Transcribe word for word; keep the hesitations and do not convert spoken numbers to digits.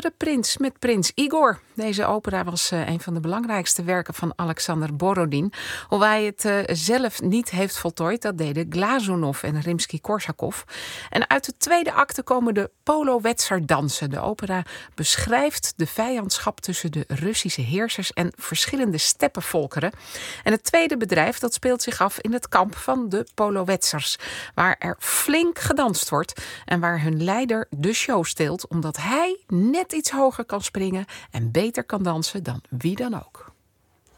andere prins met prins Igor. Deze opera was uh, een van de belangrijkste werken van Alexander Borodin. Hoewel hij het uh, zelf niet heeft voltooid, dat deden Glazunov en Rimsky-Korsakov. En uit de tweede acte komen de Polowetzer-dansen. De opera beschrijft de vijandschap tussen de Russische heersers en verschillende steppenvolkeren. En het tweede bedrijf dat speelt zich af in het kamp van de Polowetzers, waar er flink gedanst wordt en waar hun leider de show steelt, omdat hij net iets hoger kan springen en beter kan dansen dan wie dan ook.